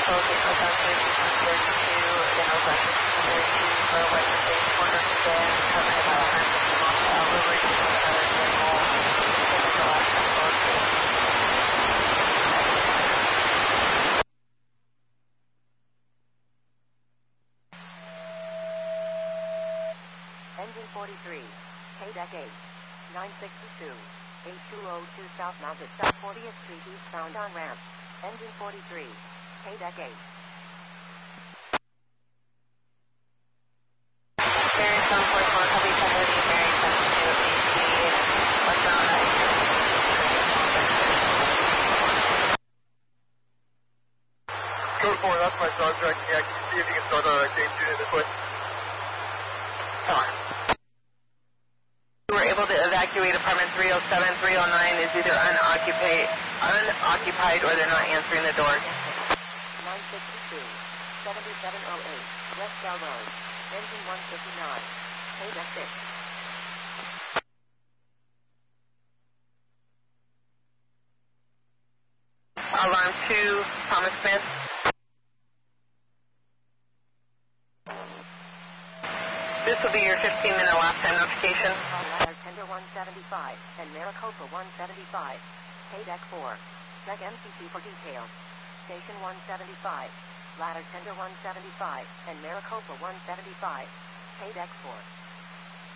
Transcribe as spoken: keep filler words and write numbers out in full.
Okay, click on thirty-two thirty-two, then over at thirty-two for western base quarter again, covering about one hundred fifty miles per hour, reducing another thermal, taking the last couple of days. Engine forty-three, K-Deck eight, nine sixty-two, eight two oh two South Mounted South fortieth Street eastbound on ramp. Engine forty-three, K-Deck eight. Mary seven forty-four, copy ten thirty, Mary seven two, A C, westbound nine. Code four, that's my dog track. Yeah, can you see if you can start our James unit this way? Come on. We were able to evacuate apartment three oh seven, three oh nine is either unoccupied, unoccupied or they're not answering the door. nine sixty-two, seventy-seven oh eight, West Bell Road, engine one fifty-nine, K-Deck six. Alarm two, Thomas Smith. This will be your fifteen minute last time notification. Ladder Tender one seventy-five and Maricopa one seventy-five, K-Deck four. Check M C C for details. Station one seventy-five, Ladder Tender one seventy-five and Maricopa one seventy-five, K-Deck four.